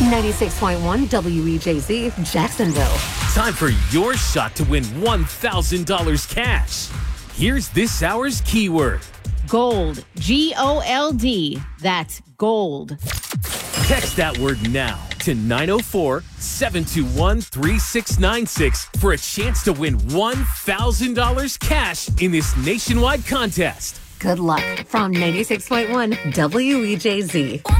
96.1 WEJZ, Jacksonville. Time for your shot to win $1,000 cash. Here's this hour's keyword. Gold. G-O-L-D. That's gold. Text that word now to 904-721-3696 for a chance to win $1,000 cash in this nationwide contest. Good luck from 96.1 WEJZ.